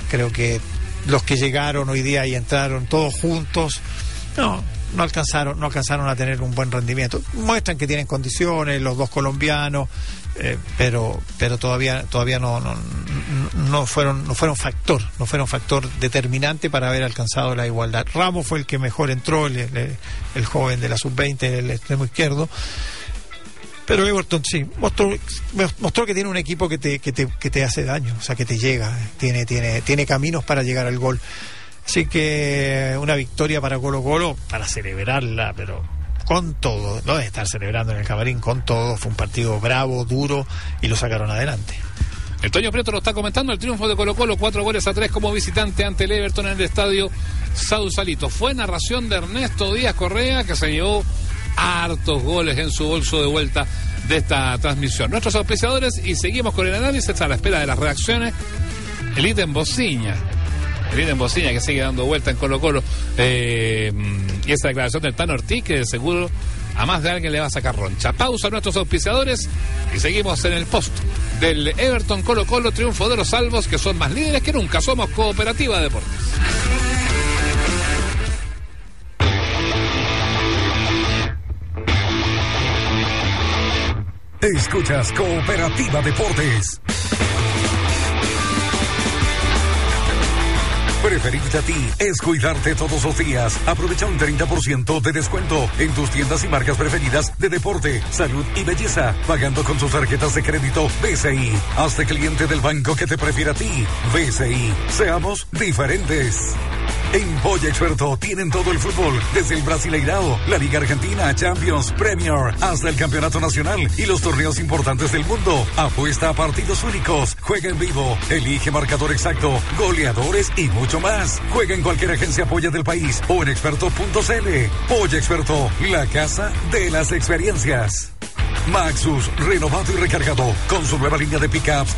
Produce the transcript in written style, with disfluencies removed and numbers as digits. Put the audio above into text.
Creo que los que llegaron hoy día y entraron todos juntos, no alcanzaron a tener un buen rendimiento. Muestran que tienen condiciones los dos colombianos, pero todavía no fueron factor determinante para haber alcanzado la igualdad. Ramos fue el que mejor entró, el joven de la sub-20, el extremo izquierdo. Pero Everton sí mostró que tiene un equipo que te hace daño, o sea, que te llega, tiene caminos para llegar al gol. Así que una victoria para Colo-Colo, para celebrarla, pero con todo, no debe estar celebrando en el camarín con todo. Fue un partido bravo, duro, y lo sacaron adelante. El Toño Prieto lo está comentando, el triunfo de Colo-Colo, 4-3 como visitante ante el Everton en el estadio Sausalito. Fue narración de Ernesto Díaz Correa, que se llevó hartos goles en su bolso de vuelta de esta transmisión. Nuestros auspiciadores, y seguimos con el análisis a la espera de las reacciones. El ítem Bociña que sigue dando vuelta en Colo-Colo, y esa declaración del Tano Ortiz, que de seguro a más de alguien le va a sacar roncha. Pausa a nuestros auspiciadores y seguimos en el post del Everton Colo-Colo, triunfo de los salvos, que son más líderes que nunca. Somos Cooperativa Deportes. Escuchas Cooperativa Deportes. Preferirte a ti es cuidarte todos los días. Aprovecha un 30% de descuento en tus tiendas y marcas preferidas de deporte, salud y belleza, pagando con tus tarjetas de crédito BCI. Hazte cliente del banco que te prefiera a ti. BCI. Seamos diferentes. En Polla Experto tienen todo el fútbol, desde el Brasileirao, la Liga Argentina, Champions, Premier, hasta el Campeonato Nacional y los torneos importantes del mundo. Apuesta a partidos únicos, juega en vivo, elige marcador exacto, goleadores y mucho más. Juega en cualquier agencia Polla del país o en experto.cl. Polla Experto, la casa de las experiencias. Maxus, renovado y recargado, con su nueva línea de pickups